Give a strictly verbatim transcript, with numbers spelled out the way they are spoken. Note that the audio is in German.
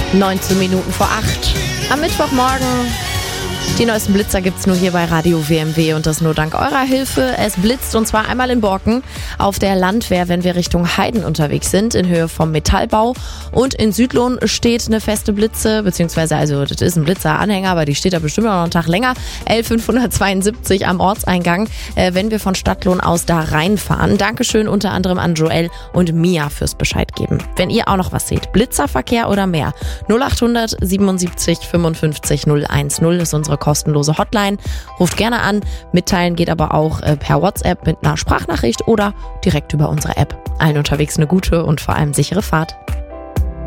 neunzehn Minuten vor acht. Am Mittwochmorgen. Die neuesten Blitzer gibt's nur hier bei Radio W M W und das nur dank eurer Hilfe. Es blitzt und zwar einmal in Borken auf der Landwehr, wenn wir Richtung Heiden unterwegs sind, in Höhe vom Metallbau. Und in Südlohn steht eine feste Blitze, beziehungsweise also das ist ein Blitzer-Anhänger, aber die steht da bestimmt noch einen Tag länger. L fünfhundertzweiundsiebzig am Ortseingang, äh, wenn wir von Stadtlohn aus da reinfahren. Dankeschön unter anderem an Joel und Mia fürs Bescheid geben. Wenn ihr auch noch was seht, Blitzerverkehr oder mehr, null achthundert siebenundsiebzig fünfundfünfzig null eins null ist unsere kostenlose Hotline. Ruft gerne an. Mitteilen geht aber auch äh, per WhatsApp mit einer Sprachnachricht oder direkt über unsere App. Allen unterwegs eine gute und vor allem sichere Fahrt.